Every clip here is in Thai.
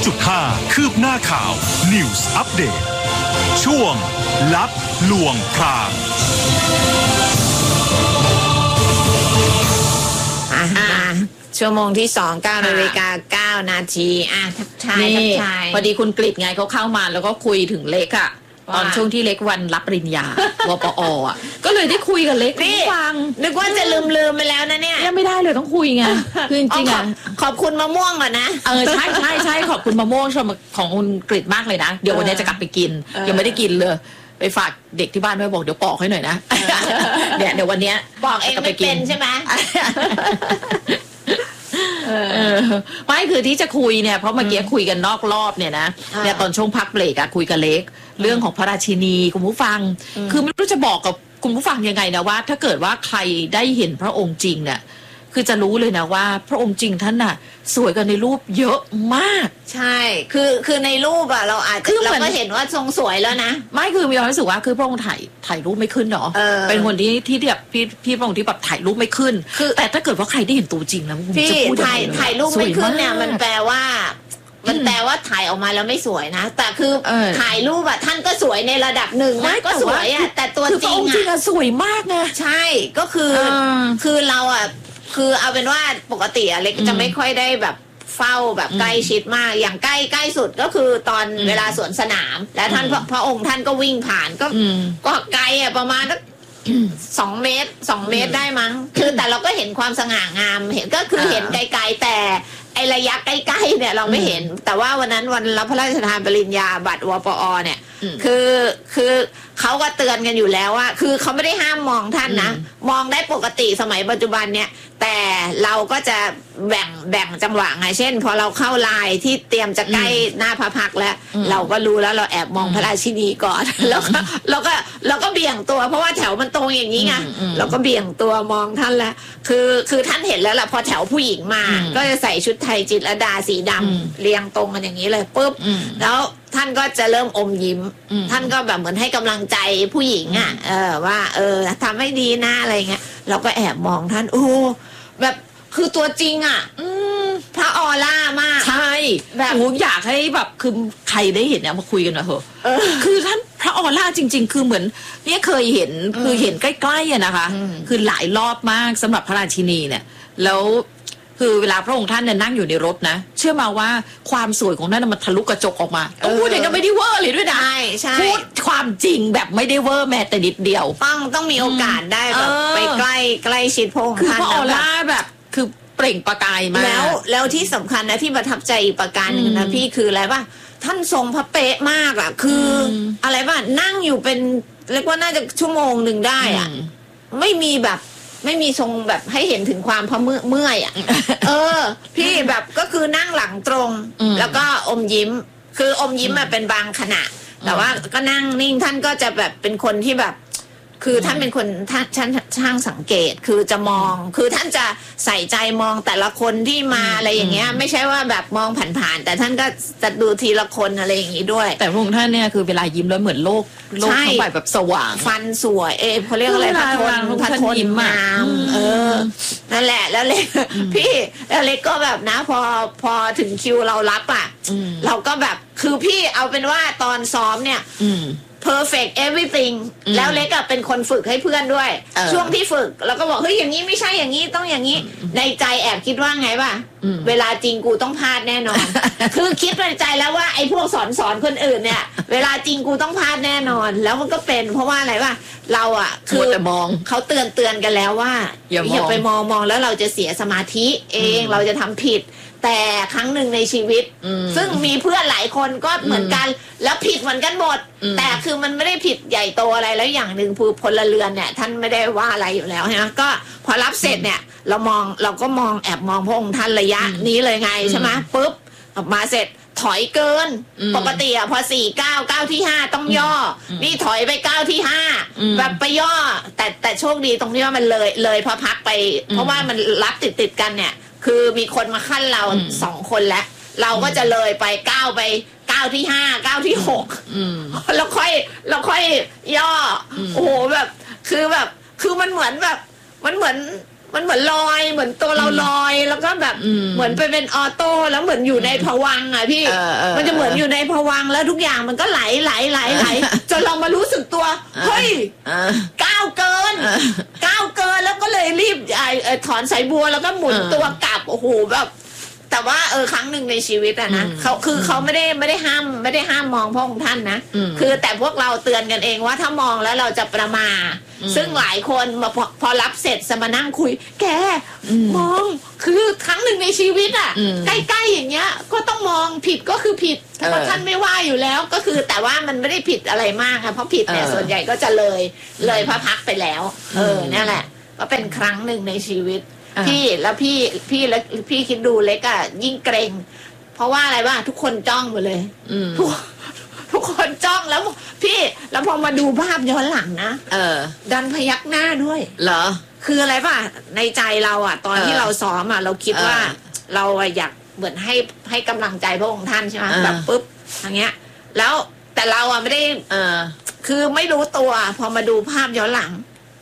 100.5 คืบหน้าข่าว News Update ช่วงลับลวงพรางชั่วโมงที่2 9:09 นาทีทักทายพอดีคุณกฤษไงเขาเข้ามาแล้วก็คุยถึงเล็กอะตอนช่วงที่เล็กวันรับปริญญาวปออ่ะก็เลยได้คุยกับเล็กฟังนึกว่าจะลืมไปแล้วนะเนี่ยยังไม่ได้เลยต้องคุยไงคือจริงๆอะขอบคุณมะม่วงก่อนนะใช่ขอบคุณมะม่วงของคุณกฤษมากเลยนะเดี๋ยววันนี้จะกลับไปกินยังไม่ได้กินเลยไปฝากเด็กที่บ้านด้วยบอกเดี๋ยวปอกให้หน่อยนะเดี๋ยววันนี้ปอกเองไม่เป็นใช่ไหมไม่คือที่จะคุยเนี่ยเพราะเมื่อกี้คุยกันนอกรอบเนี่ยนะเนี่ยตอนช่วงพักเบรกอะคุยกับเล็กเรื่องของพระราชินีคุณผู้ฟังคือไม่รู้จะบอกกับคุณผู้ฟังยังไงนะว่าถ้าเกิดว่าใครได้เห็นพระองค์จริงเนี่ยคือจะรู้เลยนะว่าพระองค์จริงท่านน่ะสวยกว่าในรูปเยอะมากใช่คือในรูปอะเราอาจจะเราก็เห็นว่าทรงสวยแล้วนะไม่คือมีความรู้สึกว่าคือพระองค์ถ่ายรูปไม่ขึ้นเนาะเป็นคนที่แบบพี่พระองค์ที่แบบถ่ายรูปไม่ขึ้นแต่ถ้าเกิดว่าใครได้เห็นตัวจริงแล้วผมจะพูดถ่ายรูปไม่ขึ้นเนี่ยมันแปลว่าถ่ายออกมาแล้วไม่สวยนะแต่คือถ่ายรูปอะท่านก็สวยในระดับหนึ่งนะก็สวยอะแต่ตัวจริงอะสวยมากนะใช่ก็คือเราอะคือเอาเป็นว่าปกติอะเล็กจะไม่ค่อยได้แบบเฝ้าแบบใกล้ชิดมากอย่างใกล้สุดก็คือตอนเวลาสวนสนามและท่านพระองค์ท่านก็วิ่งผ่านก็ไกลอะประมาณ2 เมตรได้มั้งคือแต่เราก็เห็นความสง่างามเห็นก็คือเห็นไกลๆแต่ไอระยะใกล้ๆเนี่ยเราไม่เห็นแต่ว่าวันนั้นวันรับพระราชทานปริญญาบัตรวปอเนี่ยคือเขาก็เตือนกันอยู่แล้วว่าคือเขาไม่ได้ห้ามมองท่านนะมองได้ปกติสมัยปัจจุบันเนี่ยแต่เราก็จะแบ่งจังหวะไงเช่นพอเราเข้าลายที่เตรียมจะใกล้หน้าพระพักแล้วเราก็รู้แล้วเราแอบมองพระราชินีก่อนแล้วก็เบี่ยงตัวเพราะว่าแถวมันตรงอย่างนี้ไงเราก็เบี่ยงตัวมองท่านแล้วคือท่านเห็นแล้วล่ะพอแถวผู้หญิงมาก็จะใส่ชุดไทยจิตรลดาสีดำเรียงตรงกันอย่างนี้เลยปุ๊บแล้วท่านก็จะเริ่มอมยิ้มท่านก็แบบเหมือนให้กำลังใจผู้หญิงอ่ะว่าทำให้ดีนะอะไรเงี้ยเราก็แอบมองท่านโอ้แบบคือตัวจริงอ่ะพระออร่ามากใช่แบบอยากให้แบบคือใครได้เห็นเนี่ยมาคุยกันหน่อยเถอะคือท่านพระออร่าจริงๆคือเหมือนเนี่ยเคยเห็นคือเห็นใกล้ๆอะนะคะคือหลายรอบมากสำหรับพระราชินีเนี่ยแล้วคือเวลาพระองค์ท่านเนี่ยนั่งอยู่ในรถนะเชื่อมาว่าความสวยของท่านมันทะลุกระจกออกมาพูดอย่างนั้นไม่ได้เวอร์เลยด้วยนะใช่พูดความจริงแบบไม่ได้เวอร์แม้แต่นิดเดียวต้องมีโอกาสได้แบบไปใกล้ชิดพระองค์ท่านคือพระออร่าแบบคือเปล่งประกายมากแล้วที่สำคัญนะที่ประทับใจอีกประการหนึ่งนะพี่คืออะไรป่ะท่านทรงพระเป๊ะมากอ่ะคืออะไรป่ะนั่งอยู่เป็นเรียกว่าน่าจะชั่วโมงหนึ่งได้อ่ะไม่มีทรงแบบให้เห็นถึงความพะเมื่อยอ่ะพี่แบบก็คือนั่งหลังตรงแล้วก็อมยิ้มคืออมยิ้มเป็นบางขณะแต่ว่าก็นั่งนิ่งท่านก็จะแบบเป็นคนที่แบบคือท่านเป็นคนช่างสังเกตคือจะมองคือท่านจะใส่ใจมองแต่ละคนที่มาอะไรอย่างเงี้ยไม่ใช่ว่าแบบมองผ่านๆแต่ท่านก็จะดูทีละคนอะไรอย่างงี้ด้วยแต่พระองค์ท่านเนี่ยคือเวลายิ้มแล้วเหมือนโลกทั้งใบแบบสว่างฟันสวยเขาเรียกอะไรพระทนยิ้มงามนั่นแหละแล้วเล็กพี่แล้วเล็กก็แบบนะพอถึงคิวเรารับอ่ะเราก็แบบคือพี่เอาเป็นว่าตอนซ้อมเนี่ยperfect everything แล้วเล็กอะเป็นคนฝึกให้เพื่อนด้วยช่วงที่ฝึกเราก็บอกเฮ้ยอย่างนี้ไม่ใช่อย่างนี้ต้องอย่างนี้ในใจแอบคิดว่าไงป่ะเวลาจริงกูต้องพลาดแน่นอน คือคิดในใจแล้วว่าไอ้พวกสอนคนอื่นเนี่ยเวลาจริงกูต้องพลาดแน่นอนแล้วมันก็เป็นเพราะว่าอะไรป่ะเราอะคือมองเขาเตือนกันแล้วว่าอย่าไปมองแล้วเราจะเสียสมาธิเองเราจะทำผิดแต่ครั้งหนึ่งในชีวิตซึ่งมีเพื่อนหลายคนก็เหมือนกันแล้วผิดเหมือนกันหมดแต่คือมันไม่ได้ผิดใหญ่โตอะไรแล้วอย่างหนึ่งคือพลเรือนเนี่ยท่านไม่ได้ว่าอะไรอยู่แล้วนะก็พอรับเสร็จเนี่ยเราก็มองแอบมองพระองค์ท่านระยะนี้เลยไงใช่ไหมปุ๊บออกมาเสร็จถอยเกินปกติอะพอ4-9ที่5ต้องย่อนี่ถอยไป9ที่5แบบไปย่อแต่โชคดีตรงที่ว่ามันเลยพอพักไปเพราะว่ามันรับติดกันเนี่ยคือมีคนมาขั้นเรา2 คนแล้วเราก็จะเลยไป9ที่5 9ที่6แล้วค่อยย่อโอ้โหแบบคือมันเหมือนแบบมันเหมือนมันเหมือนลอยเหมือนตัวเราลอยแล้วก็แบบเหมือนไปเป็นออโต้แล้วเหมือนอยู่ในภวังค์อ่ะพี่มันจะเหมือนอยู่ในภวังค์แล้วทุกอย่างมันก็ไหลจนเรามารู้สึกตัวเฮ้ยก้าวเกินแล้วก็เลยรีบถอนสายบัวแล้วก็หมุนตัวกลับโอ้โหแบบแต่ว่าครั้งหนึ่งในชีวิตอะนะเขาไม่ได้ห้ามมองพระองค์ท่านนะคือแต่พวกเราเตือนกันเองว่าถ้ามองแล้วเราจะประมาทซึ่งหลายคนพอรับเสร็จจะมานั่งคุยแกมองคือครั้งหนึ่งในชีวิตอะใกล้ๆอย่างเงี้ยก็ต้องมองผิดก็คือผิดเพราะท่านไม่ว่าอยู่แล้วก็คือแต่ว่ามันไม่ได้ผิดอะไรมากค่ะเพราะผิดเนี่ยส่วนใหญ่ก็จะเลยพระพักไปแล้วนี่แหละก็เป็นครั้งหนึ่งในชีวิตพี่แล้วพี่คิดดูเล็กอะยิ่งเกรงเพราะว่าอะไรบ้างทุกคนจ้องหมดเลยทุกคนจ้องแล้วพี่แล้วพอมาดูภาพย้อนหลังนะดันพยักหน้าด้วยเหรอคืออะไรป่ะในใจเราอะตอนที่เราซ้อมอะเราคิดว่าเราอยากเหมือนให้กำลังใจพระองค์ท่านใช่ไหมแบบปุ๊บอย่างเงี้ยแล้วแต่เราอะไม่ได้คือไม่รู้ตัวพอมาดูภาพย้อนหลัง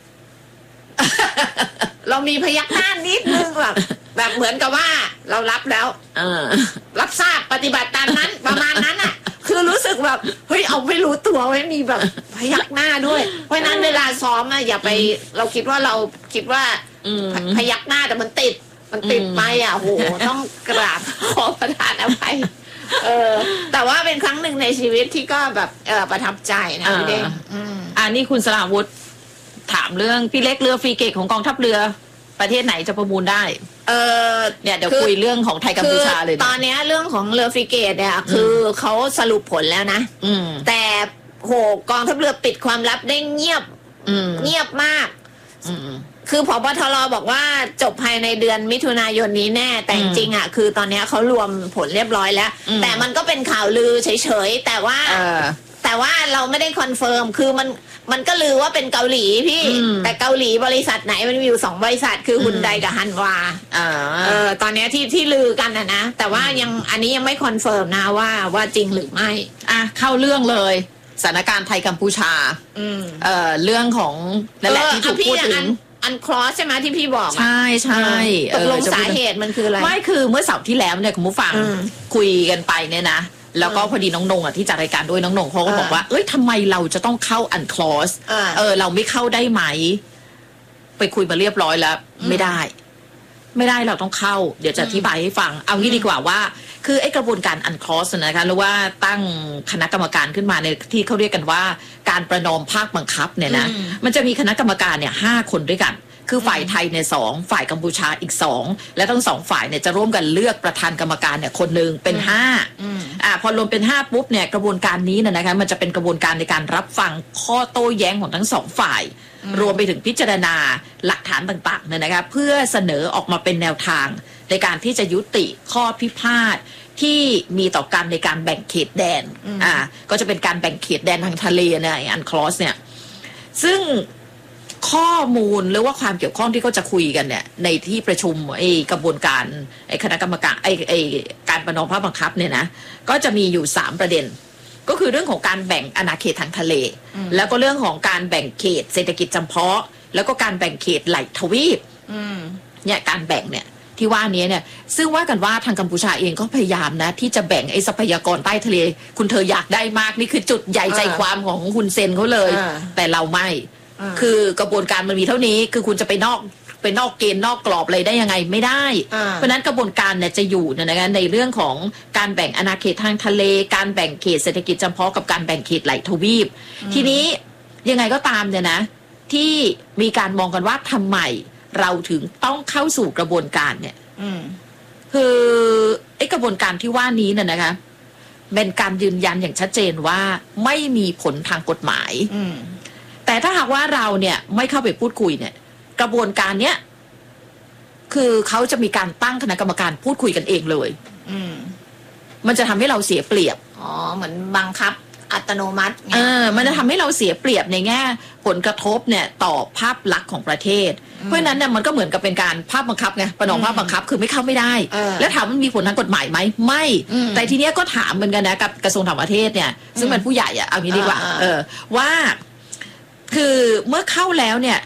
เรามีพยักหน้านิดนึงแบบเหมือนกับว่าเรารับแล้วรับทราบปฏิบัติตามนั้นประมาณนั้นอ่ะคือรู้สึกแบบเฮ้ยเอาไม่รู้ตัวไว้มีแบบพยักหน้าด้วยเพราะนั้นเวลาซ้อมอะอย่าไปเราคิดว่าพยักหน้าแต่มันติดไปอ่ะโหต้องกราบขอประทานอภัยแต่ว่าเป็นครั้งหนึ่งในชีวิตที่ก็แบบประทับใจนะพี่เด้งนี่คุณสราวุธถามเรื่องพี่เล็กเรือฟรีเกตของกองทัพเรือประเทศไหนจะประมูลได้เนี่ยเดี๋ยวคุยเรื่องของไทยกัมพูชาเลยตอนนี้เรื่องของเรือฟรีเกตเนี่ยคือเขาสรุปผลแล้วนะแต่โหกองทัพเรือปิดความลับได้เงียบมากคือผบ.ทร.บอกว่าจบภายในเดือนมิถุนายนนี้แน่แต่จริงๆอ่ะคือตอนนี้เขารวมผลเรียบร้อยแล้วแต่มันก็เป็นข่าวลือเฉยๆแต่ว่าเราไม่ได้คอนเฟิร์มคือมันก็ลือว่าเป็นเกาหลีพี่แต่เกาหลีบริษัทไหนมันมีอยู่2บริษัทคือฮุนไดกับฮันวาตอนนี้ที่ลือกันนะแต่ว่ายังอันนี้ยังไม่คอนเฟิร์มนะว่าจริงหรือไม่เข้าเรื่องเลยสถานการณ์ไทยกัมพูชาเรื่องของนั่นแหละที่ถูกพูดถึงอันคลอสใช่ไหมที่พี่บอกใช่ตกลงสาเหตุมันคืออะไรไม่คือเมื่อเสาร์ที่แล้วเนี่ยคุณผู้ฟังคุยกันไปเนี่ยนะแล้วก็พอดีน้องนงที่จัดรายการด้วยน้องนงเขาก็บอกว่าทำไมเราจะต้องเข้าอันคลอสเราไม่เข้าได้ไหมไปคุยมาเรียบร้อยแล้วไม่ได้เราต้องเข้าเดี๋ยวจะอธิบายให้ฟังเอางี้ดีกว่าว่าคือไอ้กระบวนการอันคลอสนะคะหรือว่าตั้งคณะกรรมการขึ้นมาในที่เขาเรียกกันว่าการประนอมภาคบังคับเนี่ยนะมันจะมีคณะกรรมการเนี่ย5 คนด้วยกันคือฝ่ายไทยเนี่ย2ฝ่ายกัมพูชาอีก2และทั้ง2ฝ่ายเนี่ยจะร่วมกันเลือกประธานกรรมการเนี่ยคนหนึ่งเป็น5พอรวมเป็น5ปุ๊บเนี่ยกระบวนการนี้นะคะมันจะเป็นกระบวนการในการรับฟังข้อโต้แย้งของทั้ง2ฝ่ายรวมไปถึงพิจารณาหลักฐานต่างๆเนี่ยนะคะเพื่อเสนอออกมาเป็นแนวทางในการที่จะยุติข้อพิพาทที่มีต่อกันในการแบ่งเขตแดนก็จะเป็นการแบ่งเขตแดนทางทะเลในอันคลอสเนี่ยซึ่งข้อมูลหรือว่าความเกี่ยวข้องที่เขาจะคุยกันเนี่ยในที่ประชุมกระบวนการคณะกรรมการการประนอมภาคบังคับเนี่ยนะก็จะมีอยู่3ประเด็นก็คือเรื่องของการแบ่งอาณาเขตทางทะเลแล้วก็เรื่องของการแบ่งเขตเศรษฐกิจจำเพาะแล้วก็การแบ่งเขตไหลทวีปเนี่ยการแบ่งเนี่ยที่ว่านี้เนี่ยซึ่งว่ากันว่าทางกัมพูชาเองก็พยายามนะที่จะแบ่งทรัพยากรใต้ทะเลคุณเธออยากได้มากนี่คือจุดใหญ่ใจความของคุณเซนเขาเลยแต่เราไม่คือกระบวนการมันมีเท่านี้คือคุณจะไปนอกเกณฑ์นอกกรอบอะไรได้ยังไงไม่ได้เพราะนั้นกระบวนการเนี่ยจะอยู่ในเรื่องของการแบ่งอาณาเขตทางทะเลการแบ่งเขตเศรษฐกิจจำเพาะกับการแบ่งเขตไหลทวีปทีนี้ยังไงก็ตามเนี่ยนะที่มีการมองกันว่าทำไมเราถึงต้องเข้าสู่กระบวนการเนี่ยคือไอ้กระบวนการที่ว่านี้เนี่ยนะคะเป็นการยืนยันอย่างชัดเจนว่าไม่มีผลทางกฎหมายแต่ถ้าหากว่าเราเนี่ยไม่เข้าไปพูดคุยเนี่ยกระบวนการเนี้ยคือเขาจะมีการตั้งคณะกรรมการพูดคุยกันเองเลยมันจะทำให้เราเสียเปรียบเหมือนบังคับอัตโนมัติมันจะทำให้เราเสียเปรียบในแง่ผลกระทบเนี่ยต่อภาพลักษณ์ของประเทศเพราะฉะนั้นเนี่ยมันก็เหมือนกับเป็นการภาพบังคับไงประนอมภาพบังคับคือไม่เข้าไม่ได้แล้วถามมันมีผลทางกฎหมายไหมไม่แต่ทีเนี้ยก็ถามเหมือนกันนะกับกระทรวงต่างประเทศเนี่ยซึ่งเป็นผู้ใหญ่เอางี้ดีกว่าว่าคือเมื่อเข้าแล้วเนี่ย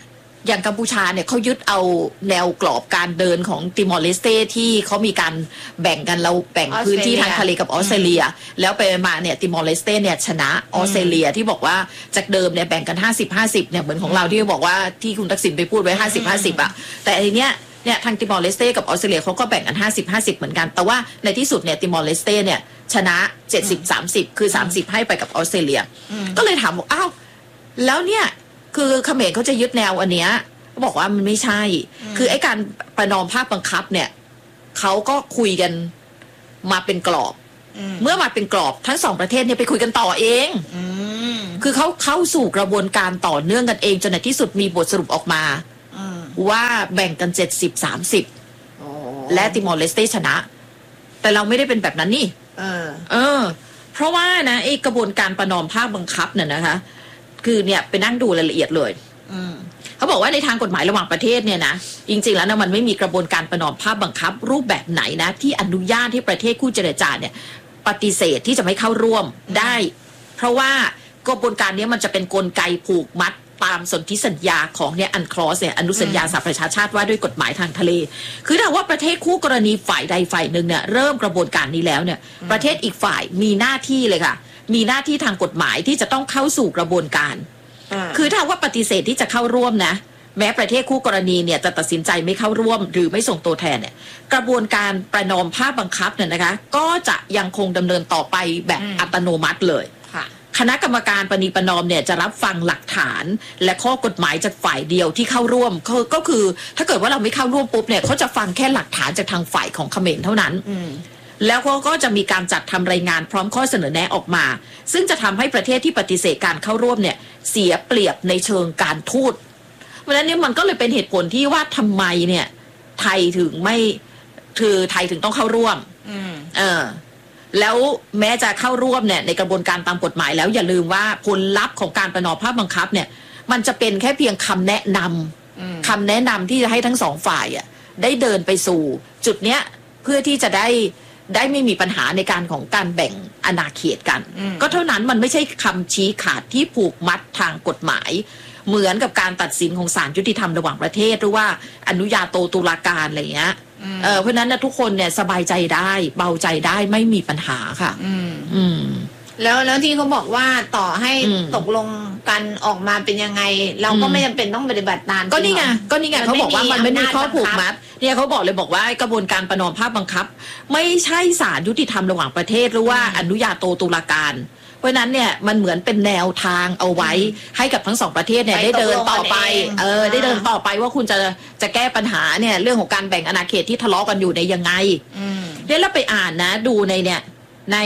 อย่างกัมพูชาเนี่ยเขายึดเอาแนวกรอบการเดินของติมอร์เลสเตที่เขามีการแบ่งกันเราแบ่งพื้นที่ทางทะเลกับออสเตรเลียแล้วไปมาเนี่ยติมอร์เลสเตเนี่ยชนะออสเตรเลียที่บอกว่าจากเดิมเนี่ยแบ่งกัน50-50เนี่ยเหมือนของเราที่บอกว่าที่คุณทักษิณไปพูดไว้50-50อ่ะแต่อันเนี้ยทางติมอร์เลสเตกับออสเตรเลียเขาก็แบ่งกัน50-50เหมือนกันแต่ว่าในที่สุดเนี่ยติมอร์เลสเตเนี่ยชนะ70-30คือ30ให้ไปกับออสเตรเลียก็เลยถามว่าอ้าวแล้วเนี่ยคือเขมรเขาจะยึดแนวอันเนี้ยบอกว่ามันไม่ใช่คือไอ้การประนอมภาคบังคับเนี่ยเขาก็คุยกันมาเป็นกรอบเมื่อมาเป็นกรอบทั้งสองประเทศเนี่ยไปคุยกันต่อเองคือเขาเข้าสู่กระบวนการต่อเนื่องกันเองจนในที่สุดมีบทสรุปออกมาว่าแบ่งกัน70-30และติมอร์เลสเตชนะแต่เราไม่ได้เป็นแบบนั้นนี่เพราะว่านะไอ้กระบวนการประนอมภาคบังคับเนี่ยนะคะคือเนี่ยไปนั่งดูรายละเอียดเลยเขาบอกว่าในทางกฎหมายระหว่างประเทศเนี่ยนะจริงๆแล้วนะมันไม่มีกระบวนการประนอมภาคบังคับรูปแบบไหนนะที่อนุญาตให้ประเทศคู่เจรจาเนี่ยปฏิเสธที่จะไม่เข้าร่วมได้เพราะว่ากระบวนการนี้มันจะเป็นกลไกผูกมัดตามสนธิสัญญาของเนี่ยอันคลอสเนี่ยอนุสัญญาสหประชาชาติว่าด้วยกฎหมายทางทะเลคือถ้าว่าประเทศคู่กรณีฝ่ายใดฝ่ายหนึ่งเนี่ยเริ่มกระบวนการนี้แล้วเนี่ยประเทศอีกฝ่ายมีหน้าที่เลยค่ะมีหน้าที่ทางกฎหมายที่จะต้องเข้าสู่กระบวนการคือถ้าว่าปฏิเสธที่จะเข้าร่วมนะแม้ประเทศคู่กรณีเนี่ยจะตัดสินใจไม่เข้าร่วมหรือไม่ส่งตัวแทนเนี่ยกระบวนการประนอมภาคบังคับเนี่ยนะคะก็จะยังคงดำเนินต่อไปแบบอัตโนมัติเลยคณะกรรมการประนีประนอมเนี่ยจะรับฟังหลักฐานและข้อกฎหมายจากฝ่ายเดียวที่เข้าร่วมก็คือถ้าเกิดว่าเราไม่เข้าร่วมปุ๊บเนี่ยเขาจะฟังแค่หลักฐานจากทางฝ่ายของเขมรเท่านั้นแล้วก็จะมีการจัดทำรายงานพร้อมข้อเสนอแนะออกมาซึ่งจะทำให้ประเทศที่ปฏิเสธการเข้าร่วมเนี่ยเสียเปรียบในเชิงการทูตเพราะฉะนั้นเนี่ยมันก็เลยเป็นเหตุผลที่ว่าทำไมเนี่ยไทยถึงไม่คือไทยถึงต้องเข้าร่วมแล้วแม้จะเข้าร่วมเนี่ยในกระบวนการตามกฎหมายแล้วอย่าลืมว่าผลลัพธ์ของการประนอมภาคบังคับเนี่ยมันจะเป็นแค่เพียงคำแนะนำที่จะให้ทั้งสองฝ่ายได้เดินไปสู่จุดเนี้ยเพื่อที่จะได้ไม่มีปัญหาในการของการแบ่งอาณาเขตกันก็เท่านั้นมันไม่ใช่คำชี้ขาดที่ผูกมัดทางกฎหมายเหมือนกับการตัดสินของศาลยุติธรรมระหว่างประเทศหรือว่าอนุญาโตตุลาการอะไรเงี้ยเพราะนั้นนะทุกคนเนี่ยสบายใจได้เบาใจได้ไม่มีปัญหาค่ะแล้วที่เขาบอกว่าต่อให้ตกลงกันออกมาเป็นยังไงเราก็ไม่จำเป็นต้องปฏิบัติตามก็นี่ไงเขาบอกว่ามันไม่มีข้อผูกมัดเนี่ยเขาบอกเลยบอกว่ากระบวนการประนอมภาคบังคับไม่ใช่ศาลยุติธรรมระหว่างประเทศหรือว่าอนุญาโตตุลาการเพราะนั้นเนี่ยมันเหมือนเป็นแนวทางเอาไว้ให้กับทั้งสองประเทศเนี่ยได้เดินต่อไปได้เดินต่อไปว่าคุณจะแก้ปัญหาเนี่ยเรื่องของการแบ่งอาณาเขตที่ทะเลาะกันอยู่ในยังไงเนี่ยเราไปอ่านนะดูใน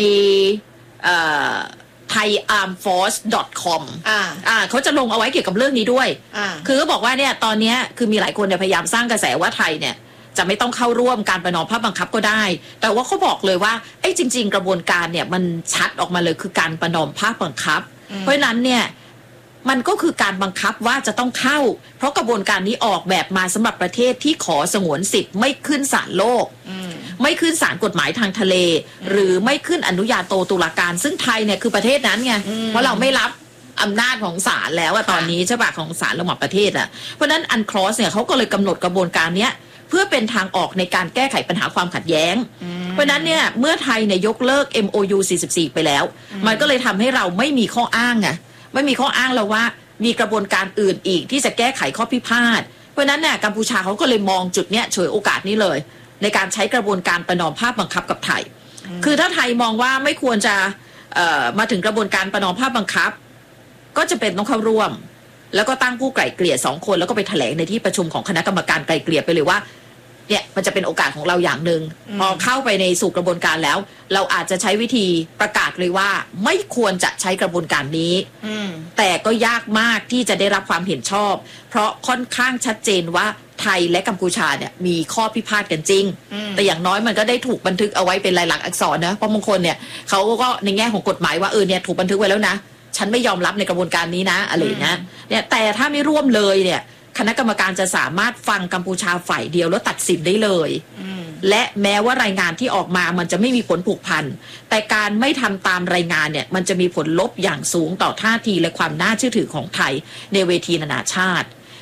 thaiarmforce.com เขาจะลงเอาไว้เกี่ยวกับเรื่องนี้ด้วยคือเขาบอกว่าเนี่ยตอนนี้คือมีหลายคนเนี่ยพยายามสร้างกระแสว่าไทยเนี่ยจะไม่ต้องเข้าร่วมการประนอมภาคบังคับก็ได้แต่ว่าเขาบอกเลยว่าไอ้จริงๆกระบวนการเนี่ยมันชัดออกมาเลยคือการประนอมภาคบังคับเพราะฉะนั้นเนี่ยมันก็คือการบังคับว่าจะต้องเข้าเพราะกระบวนการนี้ออกแบบมาสำหรับประเทศที่ขอสงวนสิทธิ์ไม่ขึ้นศาลโลกไม่ขึ้นศาลกฎหมายทางทะเลหรือไม่ขึ้นอนุญาโตตุลาการซึ่งไทยเนี่ยคือประเทศนั้นไงเพราะเราไม่รับอำนาจของศาลแล้วตอนนี้ใช่ปะของศาลระหว่างประเทศเพราะนั้นอันคลอสเนี่ยเขาก็เลยกำหนดกระบวนการเนี้ยเพื่อเป็นทางออกในการแก้ไขปัญหาความขัดแย้งเพราะนั้นเนี่ยเมื่อไทยเนี่ยยกเลิก MOU 44ไปแล้วมันก็เลยทำให้เราไม่มีข้ออ้างไงไม่มีข้ออ้างแล้วว่ามีกระบวนการอื่นอีกที่จะแก้ไขข้อพิพาทเพราะนั้นเนี่ยกัมพูชาเขาก็เลยมองจุดเนี้ยฉวยโอกาสนี้เลยในการใช้กระบวนการประนอมภาคบังคับกับไทยคือถ้าไทยมองว่าไม่ควรจะมาถึงกระบวนการประนอมภาคบังคับก็จะเป็นต้องเข้าร่วมแล้วก็ตั้งผู้ไกล่เกลี่ย2คนแล้วก็ไปแถลงในที่ประชุมของคณะกรรมการไกล่เกลี่ยไปเลยว่าเนี่ยมันจะเป็นโอกาสของเราอย่างหนึ่งพอเข้าไปในสู่กระบวนการแล้วเราอาจจะใช้วิธีประกาศเลยว่าไม่ควรจะใช้กระบวนการนี้แต่ก็ยากมากที่จะได้รับความเห็นชอบเพราะค่อนข้างชัดเจนว่าไทยและกัมพูชาเนี่ยมีข้อพิพาทกันจริงแต่อย่างน้อยมันก็ได้ถูกบันทึกเอาไว้เป็นลายลักษณ์อักษรนะเพราะบางคนเนี่ยเขาก็ในแง่ของกฎหมายว่าเนี่ยถูกบันทึกไว้แล้วนะฉันไม่ยอมรับในกระบวนการนี้นะอะไรนะเนี่ยแต่ถ้าไม่ร่วมเลยเนี่ยคณะกรรมการจะสามารถฟังกัมพูชาฝ่ายเดียวแล้วตัดสินได้เลยและแม้ว่ารายงานที่ออกมามันจะไม่มีผลผูกพันแต่การไม่ทำตามรายงานเนี่ยมันจะมีผลลบอย่างสูงต่อท่าทีและความน่าเชื่อถือของไทยในเวทีนานาชาติ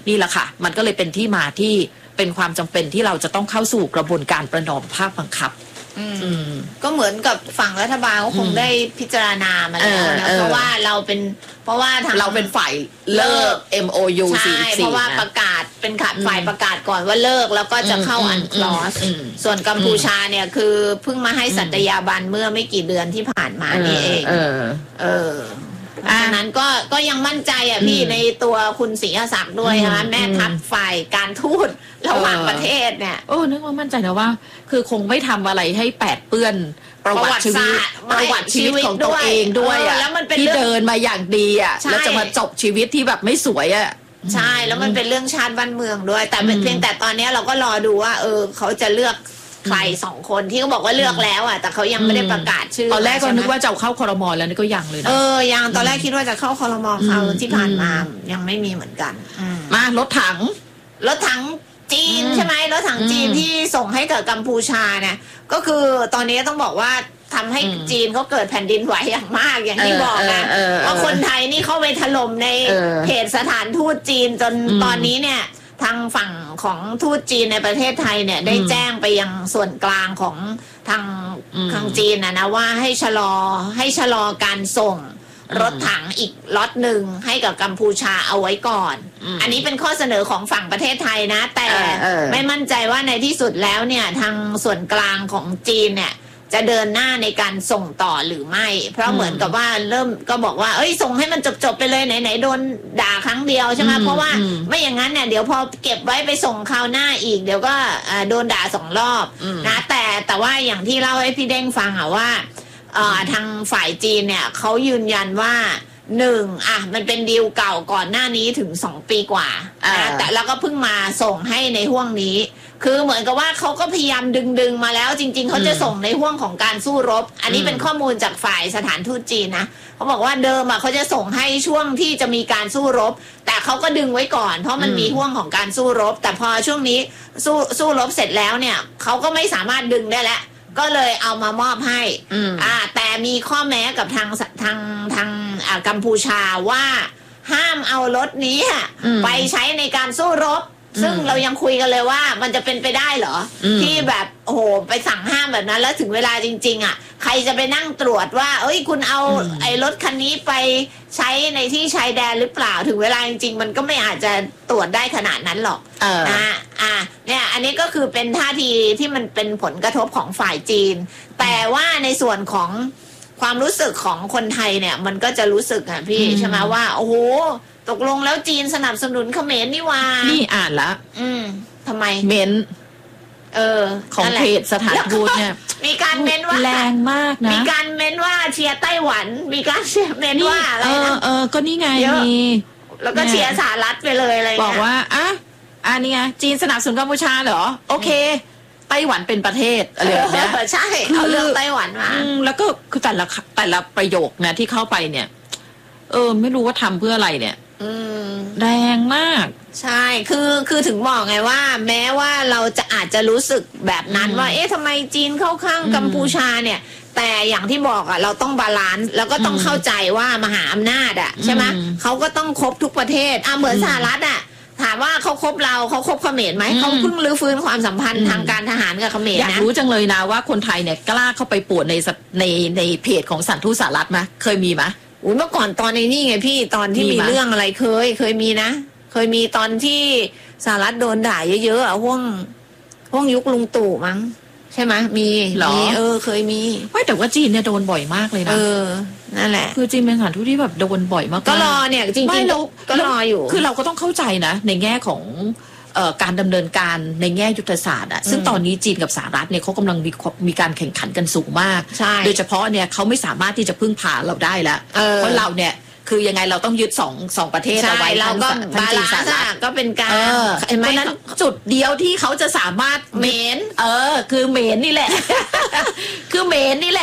นี่แหละค่ะมันก็เลยเป็นที่มาที่เป็นความจำเป็นที่เราจะต้องเข้าสู่กระบวนการประนอมภาคบังคับก็เหมือนกับฝั่งรัฐบาลก็คงได้พิจารณามาแล้วนะเพราะว่าทางเราเป็นฝ่ายเลิก MOU ใช่เพราะว่าประกาศเป็นฝ่ายประกาศก่อนว่าเลิกแล้วก็จะเข้าอันคลอสส่วนกัมพูชาเนี่ยคือเพิ่งมาให้สัตยาบันเมื่อไม่กี่เดือนที่ผ่านมานี่เองเพราะฉะนั้นก็ยังมั่นใจพี่ในตัวคุณศรีศักดิ์ด้วยนะแม่ทัพฝ่ายการทูตระหว่างประเทศเนี่ยนึกว่ามั่นใจนะว่าคือคงไม่ทำอะไรให้แปดเปื้อนประวัติชีวิตของตัวเองด้วยแล้วมันเป็นที่เดินมาอย่างดีแล้วจะมาจบชีวิตที่แบบไม่สวยใช่แล้วมันเป็นเรื่องชาติบ้านเมืองด้วยแต่เพียงแต่ตอนนี้เราก็รอดูว่าเขาจะเลือกใคร2 คนที่เขาบอกว่าเลือกแล้วแต่เขายังไม่ได้ประกาศชื่อตอนแรกก็นึกว่าจะเข้าครม.แล้วนี่ก็ยังเลยนะยังตอนแรกคิดว่าจะเข้าครม.เขาที่ผ่านมายังไม่มีเหมือนกันมารถถังจีนใช่ไหมรถถังจีนที่ส่งให้กับกัมพูชาเนี่ยก็คือตอนนี้ต้องบอกว่าทำให้จีนเขาเกิดแผ่นดินไหวอย่างมากอย่างที่บอกนะว่าคนไทยนี่เข้าไปถล่มในเพจสถานทูตจีนจนตอนนี้เนี่ยทางฝั่งของทูตจีนในประเทศไทยเนี่ยได้แจ้งไปยังส่วนกลางของทางจีนนะว่าให้ชะลอการส่งรถถังอีกล็อตหนึ่งให้กับกัมพูชาเอาไว้ก่อนอันนี้เป็นข้อเสนอของฝั่งประเทศไทยนะแต่ไม่มั่นใจว่าในที่สุดแล้วเนี่ยทางส่วนกลางของจีนเนี่ยจะเดินหน้าในการส่งต่อหรือไม่เพราะเหมือนกับว่าเริ่มก็บอกว่าส่งให้มันจบไปเลยไหนโดนด่าครั้งเดียวใช่ไหมเพราะว่าไม่อย่างนั้นเนี่ยเดี๋ยวพอเก็บไว้ไปส่งคราวหน้าอีกเดี๋ยวก็โดนด่า2 รอบนะแต่ว่าอย่างที่เล่าให้พี่เด้งฟังว่าทางฝ่ายจีนเนี่ยเขายืนยันว่ามันเป็นดีลเก่าก่อนหน้านี้ถึง2 ปีกว่าแต่แล้วก็เพิ่งมาส่งให้ในห่วงนี้คือเหมือนกับว่าเขาก็พยายามดึงมาแล้วจริงๆเขาจะส่งในห่วงของการสู้รบอันนี้เป็นข้อมูลจากฝ่ายสถานทูตจีนนะเขาบอกว่าเดิมเขาจะส่งให้ช่วงที่จะมีการสู้รบแต่เขาก็ดึงไว้ก่อนเพราะมันมีห่วงของการสู้รบแต่พอช่วงนี้สู้รบเสร็จแล้วเนี่ยเขาก็ไม่สามารถดึงได้แล้วก็เลยเอามามอบให้แต่มีข้อแม้กับทางกัมพูชาว่าห้ามเอารถนี้ไปใช้ในการสู้รบซึ่งเรายังคุยกันเลยว่ามันจะเป็นไปได้เหรอที่แบบโอ้โหไปสั่งห้ามแบบนั้นแล้วถึงเวลาจริงๆใครจะไปนั่งตรวจว่าคุณเอาไอ้รถคันนี้ไปใช้ในที่ชายแดนหรือเปล่าถึงเวลาจริงๆมันก็ไม่อาจจะตรวจได้ขนาดนั้นหรอกเนี่ยอันนี้ก็คือเป็นท่าทีที่มันเป็นผลกระทบของฝ่ายจีนแต่ว่าในส่วนของความรู้สึกของคนไทยเนี่ยมันก็จะรู้สึกพี่ใช่ไหมว่าโอ้โหตกลงแล้วจีนสนับสนุนเขมรนี่ว่านี่อ่านละทำไมเมนของเพจสถานทูตเนี่ยมีการเม้นว่าแรงมากนะมีการเม้นว่าเชียร์ไต้หวันมีการเม้นว่าอะไรนะก็นี่ไงมีแล้วก็เชียร์สหรัฐไปเลยอะไรบอกว่านี่ไงจีนสนับสนุนกัมพูชาเหรอโอเคไต้หวันเป็นประเทศอะไรแบบนี้ใช่เอาเรื่องไต้หวันมาแล้วก็คือแต่ละประโยคนะที่เข้าไปเนี่ยไม่รู้ว่าทำเพื่ออะไรเนี่ยแรงมากใช่คือถึงบอกไงว่าแม้ว่าเราจะอาจจะรู้สึกแบบนั้นว่าทำไมจีนเข้าข้างกัมพูชาเนี่ยแต่อย่างที่บอกเราต้องบาลานซ์แล้วก็ต้องเข้าใจว่ามหาอำนาจใช่ไหมเขาก็ต้องครบทุกประเทศเหมือนสหรัฐถามว่าเขาคบเขาคบเขมรไหมเขาเพิ่งรื้อฟื้นความสัมพันธ์ทางการทหารกับเขมรนะอยากรู้จังเลยนะว่าคนไทยเนี่ยกล้าเข้าไปป่วนในเพจของสถานทูตสหรัฐไหมเคยมีไหมเมื่อก่อนตอนนี้ไงพี่ตอนที่มีเรื่องอะไรเคยมีนะเคยมีตอนที่สหรัฐโดนด่าเยอะๆห่วงยุคลุงตู่มั้งใช่ไหมมีเคยมีไม่แต่ว่าจีนเนี่ยโดนบ่อยมากเลยนะนั่นแหละคือจีนเป็นสถานทูตที่แบบโดนบ่อยมากก็รอเนี่ยจริงๆก็รออยู่คือเราก็ต้องเข้าใจนะในแง่ของการดำเนินการในแง่ยุทธศาสตร์ซึ่งตอนนี้จีนกับสหรัฐเนี่ยเขากำลังมีการแข่งขันกันสูงมากโดยเฉพาะเนี่ยเขาไม่สามารถที่จะพึ่งพาเราได้แล้วเพราะเราเนี่ยคือยังไงเราต้องยึดสองประเทศเอาไว้เราก็บาลานซ์ก็เป็นการเพราะนั้นจุดเดียวที่เขาจะสามารถเมนคือเมนนี่แหละ คือเมนนี่แหละถ้า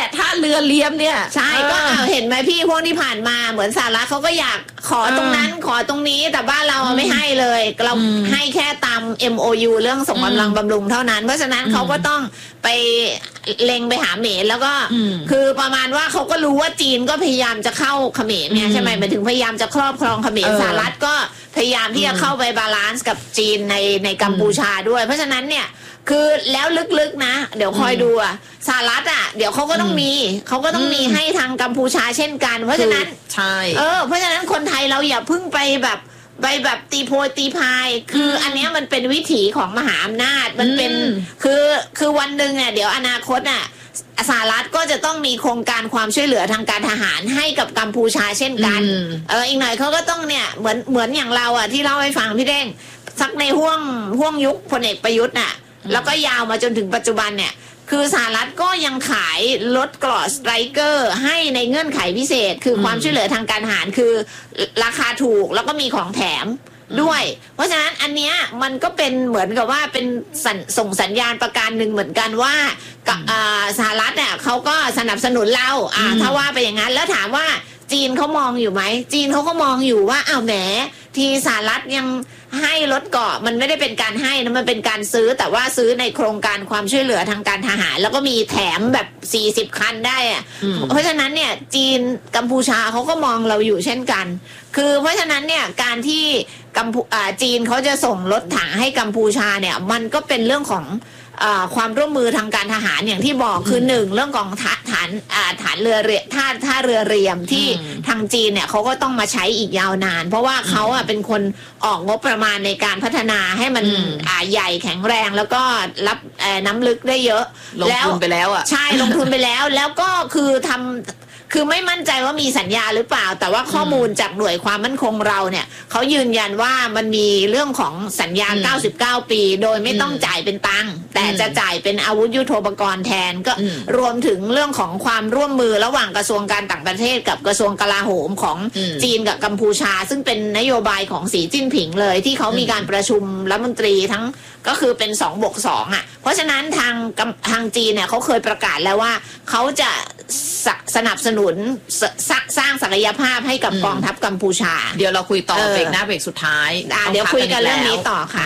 เรือเลียมเนี่ยใช่ก็เห็นไหมพี่พวกที่ผ่านมาเหมือนสหรัฐเขาก็อยากขอตรงนั้นขอตรงนี้แต่บ้านเราไม่ให้เลยเราให้แค่ตาม MOU เรื่องส่งกำลังบำรุงเท่านั้นเพราะฉะนั้นเขาก็ต้องไปเล็งไปหาเขมรแล้วก็คือประมาณว่าเขาก็รู้ว่าจีนก็พยายามจะเข้าเขมรเนี่ยใช่ไหมหมายถึงพยายามจะครอบครองเขมรสหรัฐก็พยายามที่จะเข้าไปบาลานซ์กับจีนในกัมพูชาด้วยเพราะฉะนั้นเนี่ยคือแล้วลึกๆนะเดี๋ยวคอยดูสหรัฐเดี๋ยวเขาก็ต้องมีให้ทางกัมพูชาเช่นกันเพราะฉะนั้นใช่เพราะฉะนั้นคนไทยเราอย่าเพิ่งไปแบบตีโพยตีพายคืออันนี้มันเป็นวิถีของมหาอำนาจมันเป็นคือวันหนึ่งเดี๋ยวอนาคตสหรัฐก็จะต้องมีโครงการความช่วยเหลือทางการทหารให้กับกัมพูชาเช่นกันอีกหน่อยเขาก็ต้องเนี่ยเหมือนอย่างเราที่เล่าให้ฟังพี่เด้งสักในห่วงยุคพลเอกประยุทธ์แล้วก็ยาวมาจนถึงปัจจุบันเนี่ยคือสหรัฐก็ยังขายรถเกราะสไตรเกอร์ให้ในเงื่อนไขพิเศษคือความช่วยเหลือทางการทหารคือราคาถูกแล้วก็มีของแถมด้วยเพราะฉะนั้นอันเนี้ยมันก็เป็นเหมือนกับว่าเป็นส่งสัญญาณประการหนึ่งเหมือนกันว่าสหรัฐเขาก็สนับสนุนเราถ้าว่าไปอย่างนั้นแล้วถามว่าจีนเขามองอยู่ไหมจีนเขาก็มองอยู่ว่าอ้าวแหมที่สหรัฐยังให้รถเกราะมันไม่ได้เป็นการให้นะมันเป็นการซื้อแต่ว่าซื้อในโครงการความช่วยเหลือทางการทหารแล้วก็มีแถมแบบ40 คันได้เพราะฉะนั้นเนี่ยจีนกัมพูชาเขาก็มองเราอยู่เช่นกันคือเพราะฉะนั้นเนี่ยการที่จีนเขาจะส่งรถถังให้กัมพูชาเนี่ยมันก็เป็นเรื่องของความร่วมมือทางการทหารอย่างที่บอกคือหนึ่งเรื่องของฐานเรือท่าเรือเรียมที่ทางจีนเนี่ยเขาก็ต้องมาใช้อีกยาวนานเพราะว่าเขาเป็นคนออกงบประมาณในการพัฒนาให้มันใหญ่แข็งแรงแล้วก็รับน้ำลึกได้เยอะลงทุนไปแล้วใช่ลงทุนไปแล้วแล้วก็คือคือไม่มั่นใจว่ามีสัญญาหรือเปล่าแต่ว่าข้อมูลจากหน่วยความมั่นคงเราเนี่ยเขายืนยันว่ามันมีเรื่องของสัญญา99 ปีโดยไม่ต้องจ่ายเป็นตังค์แต่จะจ่ายเป็นอาวุธยุทโธปกรณ์แทนก็รวมถึงเรื่องของความร่วมมือระหว่างกระทรวงการต่างประเทศกับกระทรวงกลาโหมของจีนกับกัมพูชาซึ่งเป็นนโยบายของสีจิ้นผิงเลยที่เขามีการประชุมรัฐมนตรีทั้งก็คือเป็น2+2เพราะฉะนั้นทางจีนเนี่ยเขาเคยประกาศแล้วว่าเขาจะสนับสนุนสร้างศักยภาพให้กับกองทัพกัมพูชาเดี๋ยวเราคุยต่อเบรกหน้าเบรกสุดท้ายเดี๋ยวคุยกันเรื่องนี้ต่อค่ะ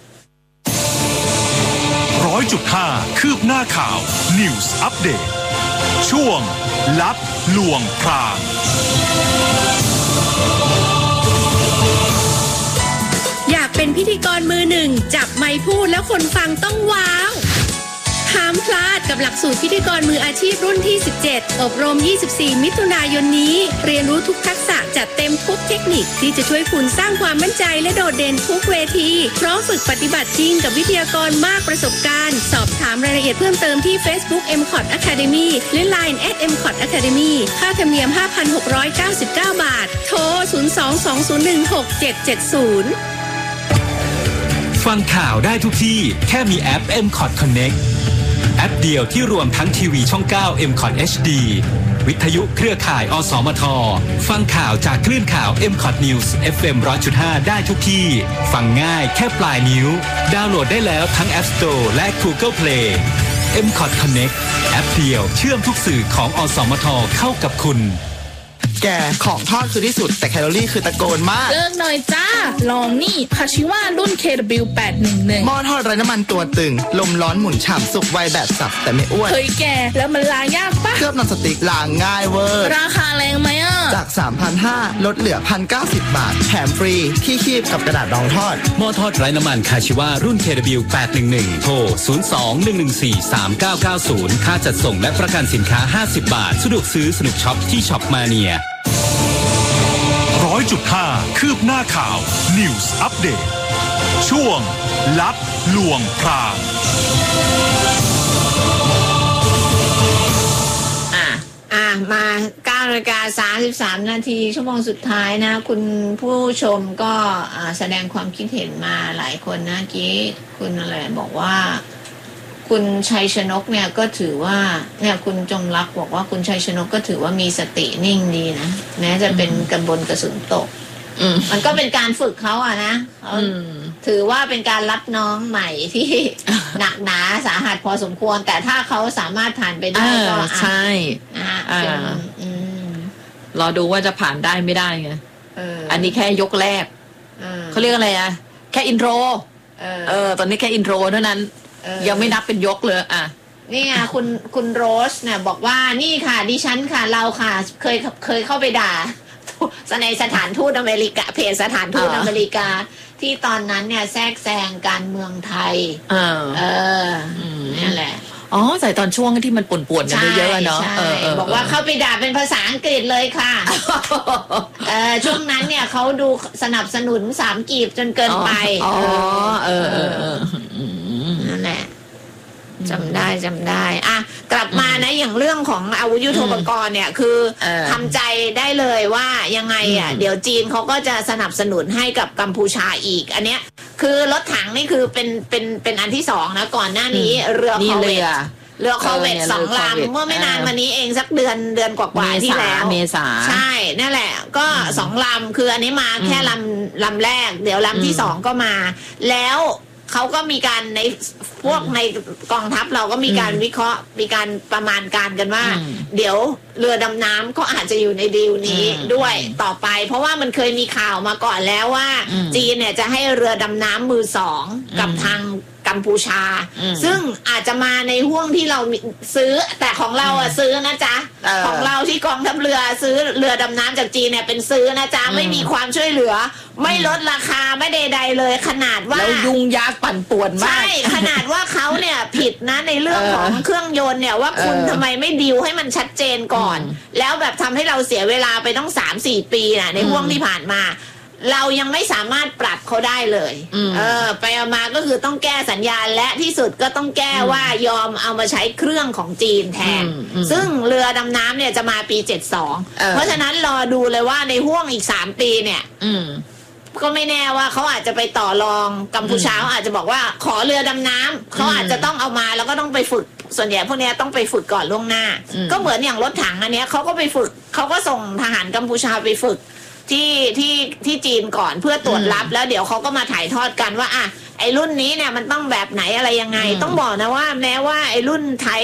100.5 คืบหน้าข่าว News Update ช่วงลับลวงพรางอยากเป็นพิธีกรมือหนึ่งจับไมค์พูดแล้วคนฟังต้องว้าวห้ามพลาดกับหลักสูตรพิธีกรมืออาชีพรุ่นที่17อบรม24มิถุนายนนี้เรียนรู้ทุกทักษะจัดเต็มทุกเทคนิคที่จะช่วยคุณสร้างความมั่นใจและโดดเด่นทุกเวทีพร้อมฝึกปฏิบัติจริงกับวิทยากรมากประสบการณ์สอบถามรายละเอียดเพิ่มเติมที่ Facebook MCOT Academy หรือ Line @MCOT Academy ค่าธรรมเนียม 5,699 บาทโทร 02-201-6770 ฟังข่าวได้ทุกที่แค่มีแอป MCOT Connect แอปเดียวที่รวมทั้งทีวีช่อง 9 MCOT HD วิทยุเครือข่ายอสมทฟังข่าวจากคลื่นข่าว MCOT News FM 100.5 ได้ทุกที่ฟังง่ายแค่ปลายนิ้วดาวน์โหลดได้แล้วทั้ง App Store และ Google Play MCOT Connect แอปเดียวเชื่อมทุกสื่อของอสมทเข้ากับคุณแกของทอดคือที่สุดแต่แคลอรี่คือตะโกนมากเลิกหน่อยจ้าลองนี่คาชิวะรุ่น KW811 หม้อทอดไร้น้ำมันตัวตึงลมร้อนหมุนฉ่ำสุกไวแบบสับแต่ไม่อ้วนเฮ้ยแกแล้วมันล้างยากปะเคลือบนอนสติ๊กล้างง่ายเวอร์ราคาแรงไหมจาก 3,500 ลดเหลือ 1,090 บาทแถมฟรีที่คีบกับกระดาษรองทอดหม้อทอดไร้น้ำมันคาชิวะรุ่น KW811 โทร 02-114-3990 ค่าจัดส่งและประกันสินค้า50 บาทสะดวกซื้อสนุกช็อปที่ช็อปมาเนีย 100.5 คืบหน้าข่าว News Update ช่วงลับลวงพรางมา9:33 นาทีชั่วโมงสุดท้ายนะคุณผู้ชมก็แสดงความคิดเห็นมาหลายคนนะกี้คุณอะไรบอกว่าคุณชัยชนกเนี่ยก็ถือว่าเนี่ยคุณจงรักบอกว่าคุณชัยชนกก็ถือว่ามีสตินิ่งดีนะแม้จะเป็นกระสุนตกมันก็เป็นการฝึกเขาอะนะเขาถถือว่าเป็นการรับน้องใหม่ที่ หนักหนาสาหัสพอสมควรแต่ถ้าเขาสามารถผ่านไปได้ก็ใช่รอดูว่าจะผ่านได้ไม่ได้ไงอันนี้แค่ยกแรกเขาเรียกอะไรอะแค่อินโทรตอนนี้แค่อินโทรเท่านั้นยังไม่นับเป็นยกเลยนี่ไงคุณโรสเนี่ยบอกว่านี่ค่ะดิฉันค่ะเราค่ะเคยเข้าไปด่าในสถานทูตอเมริกาเพจสถานทูตอเมริกาที่ตอนนั้นเนี่ยแทรกแซงการเมืองไทยนี่แหละใส่ตอนช่วงที่มันป่วนๆกันเยอะๆเนาะบอกว่าเข้าไปด่าเป็นภาษาอังกฤษเลยค่ะช่วงนั้นเนี่ยเขาดูสนับสนุน3 กีบจนเกินไปนั่นแหละจำได้กลับมานะอย่างเรื่องของอาวุธยุทโธปกรณ์เนี่ยคือทำใจได้เลยว่ายังไงเดี๋ยวจีนเขาก็จะสนับสนุนให้กับกัมพูชาอีกอันเนี้ยคือรถถังนี่คือเป็นอันที่2นะก่อนหน้านี้เรือคอเวต2 ลำเมื่อไม่นานมานี้เองสักเดือนกว่าๆที่แล้วเมษาใช่นั่นแหละก็2 ลำคืออันนี้มาแค่ลำแรกเดี๋ยวลำที่2ก็มาแล้วเขาก็มีการในพวกในกองทัพเราก็มีการวิเคราะห์มีการประมาณการกันว่าเดี๋ยวเรือดำน้ำก็อาจจะอยู่ในดีลนี้ด้วยต่อไปเพราะว่ามันเคยมีข่าวมาก่อนแล้วว่าจีนเนี่ยจะให้เรือดำน้ำมือ2กับทางกัมพูชาซึ่งอาจจะมาในห่วงที่เราซื้อแต่ของเราซื้อนะจ๊ะของเราที่กองทัพเรือซื้อเรือดำน้ำจากจีนเนี่ยเป็นซื้อนะจ๊ะไม่มีความช่วยเหลือไม่ลดราคาไม่ใดๆเลยขนาดว่าแล้วยุ่งยากปั่นป่วนมากใช่ขนาดว่าเขาเนี่ยผิดนะในเรื่องของเครื่องยนต์เนี่ยว่าคุณทำไมไม่ดีลให้มันชัดเจนก่อนแล้วแบบทำให้เราเสียเวลาไปต้อง 3-4 ปีน่ะในห่วงที่ผ่านมาเรายังไม่สามารถปรับเขาได้เลยไปเอามาก็คือต้องแก้สัญญาและที่สุดก็ต้องแก้ว่ายอมเอามาใช้เครื่องของจีนแทนซึ่งเรือดำน้ำเนี่ยจะมาปี72เพราะฉะนั้นรอดูเลยว่าในห่วงอีก3 ปีเนี่ยก็ไม่แน่ว่าเขาอาจจะไปต่อรองกัมพูชาอาจจะบอกว่าขอเรือดำน้ำเขาอาจจะต้องเอามาแล้วก็ต้องไปฝึกส่วนใหญ่พวกนี้ต้องไปฝึกก่อนล่วงหน้าก็เหมือนอย่างรถถังอันเนี้ยเขาก็ไปฝึกเขาก็ส่งทหารกัมพูชาไปฝึกที่จีนก่อนเพื่อตรวจรับแล้วเดี๋ยวเขาก็มาถ่ายทอดกันว่าไอ้รุ่นนี้เนี่ยมันต้องแบบไหนอะไรยังไงต้องบอกนะว่าแม้ว่าไอ้รุ่นไทย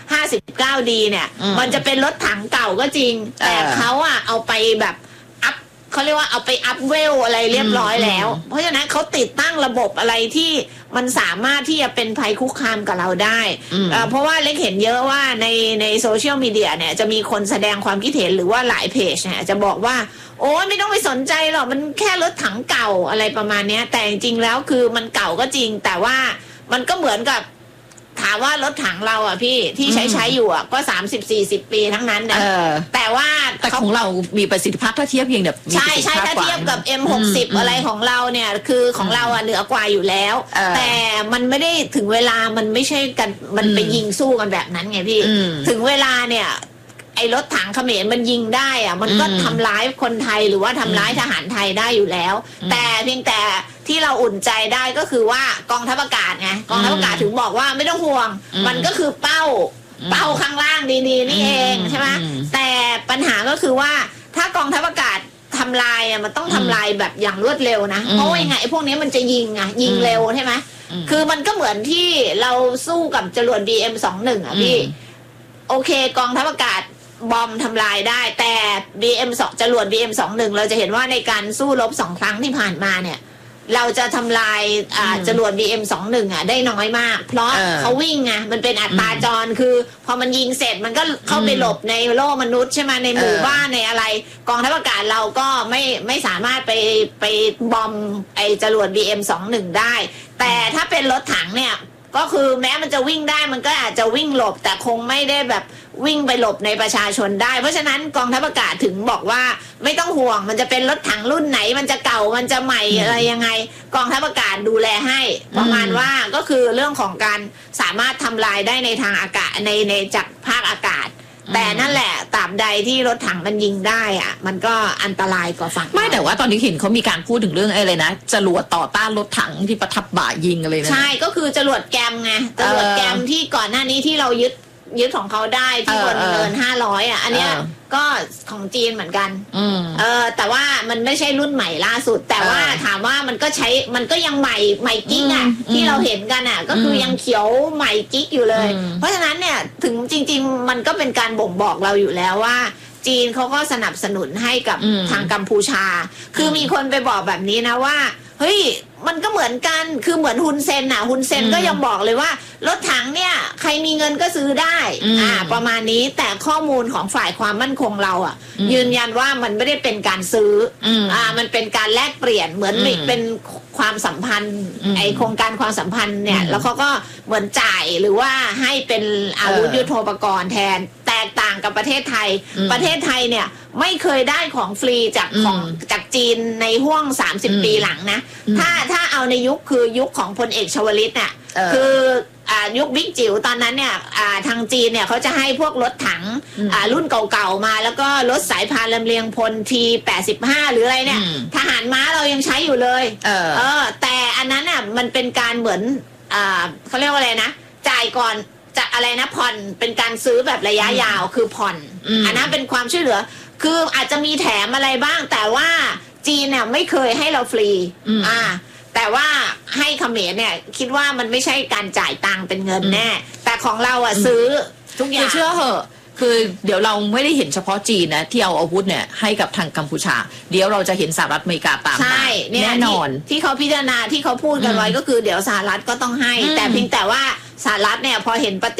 59D เนี่ยมันจะเป็นรถถังเก่าก็จริงแต่เขาเอาไปแบบเขาเรียกว่าเอาไปอัพเวลอะไรเรียบร้อยแล้วเพราะฉะนั้นเขาติดตั้งระบบอะไรที่มันสามารถที่จะเป็นภัยคุกคามกับเราได้เพราะว่าเล็กเห็นเยอะว่าในโซเชียลมีเดียเนี่ยจะมีคนแสดงความคิดเห็นหรือว่าหลายเพจเนี่ยจะบอกว่าโอ้ไม่ต้องไปสนใจหรอกมันแค่รถถังเก่าอะไรประมาณนี้แต่จริงๆแล้วคือมันเก่าก็จริงแต่ว่ามันก็เหมือนกับถามว่ารถถังเราพี่ที่ใช้อยู่ก็30-40 ปีทั้งนั้นนะแต่ของเรามีประสิทธิภาพถ้าเทียบเพียงแบบใช่ถ้าเทียบกับ M60 อะไรของเราเนี่ยคือของเราเหนือกว่าอยู่แล้วแต่มันไม่ได้ถึงเวลามันไม่ใช่กันมันไปยิงสู้กันแบบนั้นไงพี่ถึงเวลาเนี่ยไอ้รถถังเขมรมันยิงได้มันก็ทำร้ายคนไทยหรือว่าทำร้ายทหารไทยได้อยู่แล้วแต่เพียงแต่ที่เราอุ่นใจได้ก็คือว่ากองทัพอากาศไงกองทัพอากาศถึงบอกว่าไม่ต้องห่วงมันก็คือเป้าข้างล่างดีๆนี่เองใช่ไหมแต่ปัญหาก็คือว่าถ้ากองทัพอากาศทำลายมันต้องทำลายแบบอย่างรวดเร็วนะเพราะว่ายังไงไอ้พวกนี้มันจะยิงเร็วใช่ไหมคือมันก็เหมือนที่เราสู้กับจรวด BM21พี่โอเคกองทัพอากาศบอมทำลายได้แต่ BM2 จรวด BM21 เราจะเห็นว่าในการสู้รบ2 ครั้งที่ผ่านมาเนี่ยเราจะทำลายจรวด BM21 ได้น้อยมากเพราะเขาวิ่งไงมันเป็นอัตราจรคือพอมันยิงเสร็จมันก็เข้าไปหลบในโลกมนุษย์ใช่ไหมในหมู่บ้านในอะไรกองทัพอากาศเราก็ไม่สามารถไปบอมไอจรวด BM21 ได้แต่ถ้าเป็นรถถังเนี่ยก็คือแม้มันจะวิ่งได้มันก็อาจจะวิ่งหลบแต่คงไม่ได้แบบวิ่งไปหลบในประชาชนได้เพราะฉะนั้นกองทัพอากาศถึงบอกว่าไม่ต้องห่วงมันจะเป็นรถถังรุ่นไหนมันจะเก่ามันจะใหม่อะไรยังไงกองทัพอากาศดูแลให้ประมาณว่าก็คือเรื่องของการสามารถทำลายได้ในทางอากาศในจากภาคอากาศแต่นั่นแหละตราบใดที่รถถังมันยิงได้มันก็อันตรายกว่าฝั่งไม่แต่ว่าตอนนี้เห็นเขามีการพูดถึงเรื่องอะไรนะจรวดต่อต้านรถถังที่ประทับบ่ายิงอะไรนะใช่ก็คือจรวดแกมไงจรวดแกมที่ก่อนหน้านี้ที่เรายึดยึดของเขาได้ที่คนเกิน500อ่ะอันเนี้ยก็ของจีนเหมือนกันแต่ว่ามันไม่ใช่รุ่นใหม่ล่าสุดแต่ว่าถามว่ามันก็ยังใหม่กิ๊กอ่ะที่เราเห็นกันอ่ะก็คือยังเขียวใหม่กิ๊กอยู่เลยเพราะฉะนั้นเนี่ยถึงจริงๆมันก็เป็นการบ่งบอกเราอยู่แล้วว่าจีนเขาก็สนับสนุนให้กับทางกัมพูชาคือมีคนไปบอกแบบนี้นะว่าเฮ้ยมันก็เหมือนกันคือเหมือนฮุนเซนฮุนเซนก็ยังบอกเลยว่ารถถังเนี่ยใครมีเงินก็ซื้อได้ประมาณนี้แต่ข้อมูลของฝ่ายความมั่นคงเรายืนยันว่ามันไม่ได้เป็นการซื้อมันเป็นการแลกเปลี่ยนเหมือนเป็นความสัมพันธ์ไอโครงการความสัมพันธ์เนี่ยแล้วเขาก็เหมือนจ่ายหรือว่าให้เป็นอาวุธยุทโธปกรณ์แทนแตกต่างกับประเทศไทยประเทศไทยเนี่ยไม่เคยได้ของฟรีจากจีนในห่วง30 ปีหลังนะถ้าเอาในยุคคือยุคของพลเอกชวลิตเนี่ยคือยุคบิ๊กจิ๋วตอนนั้นเนี่ยทางจีนเนี่ยเขาจะให้พวกรถถังรุ่นเก่าๆมาแล้วก็รถสายพานลำเลียงพลที85หรืออะไรเนี่ยทหารม้าเรายังใช้อยู่เลยแต่อันนั้นน่ะมันเป็นการเหมือนเขาเรียกว่าอะไรนะจ่ายก่อนจะอะไรนะผ่อนเป็นการซื้อแบบระยะยาวคือผ่อนอันนั้นเป็นความช่วยเหลือคืออาจจะมีแถมอะไรบ้างแต่ว่าจีนเนี่ยไม่เคยให้เราฟรีแต่ว่าให้เขมรเนี่ยคิดว่ามันไม่ใช่การจ่ายตังค์เป็นเงินแน่แต่ของเราซื้อทุกอย่างเชื่อเหอะคือเดี๋ยวเราไม่ได้เห็นเฉพาะจีนนะที่เอาอาวุธเนี่ยให้กับทางกัมพูชาเดี๋ยวเราจะเห็นสหรัฐอเมริกาตามมาแน่นอนที่เขาพิจารณาที่เขาพูดกันไว้ก็คือเดี๋ยวสหรัฐก็ต้องให้แต่เพียงแต่ว่าสหรัฐเนี่ยพอเห็นปฏิ